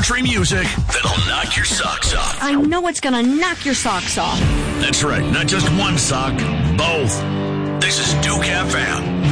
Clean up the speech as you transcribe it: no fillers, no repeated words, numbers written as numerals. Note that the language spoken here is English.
country music that'll knock your socks off. I know it's gonna knock your socks off. That's right, not just one sock, both. This is Duke FM.